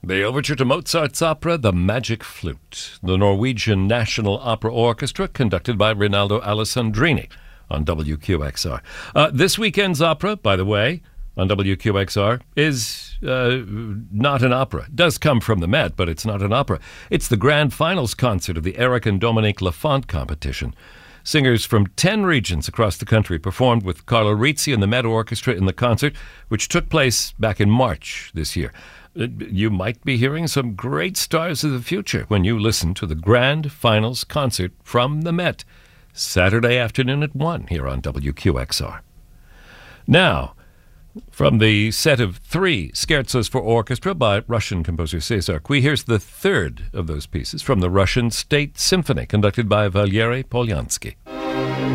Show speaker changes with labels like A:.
A: The overture to Mozart's opera, The Magic Flute, the Norwegian National Opera Orchestra, conducted by Rinaldo Alessandrini on WQXR. This weekend's opera, by the way, on WQXR, is not an opera. It does come from the Met, but it's not an opera. It's the grand finals concert of the Eric and Dominique Lafont competition. Singers from 10 regions across the country performed with Carlo Rizzi and the Met Orchestra in the concert, which took place back in March this year. You might be hearing some great stars of the future when you listen to the grand finals concert from the Met, Saturday afternoon at 1 here on WQXR. Now, from the set of 3 scherzos for orchestra by Russian composer César Cui, here's the third of those pieces from the Russian State Symphony, conducted by Valery Polyansky.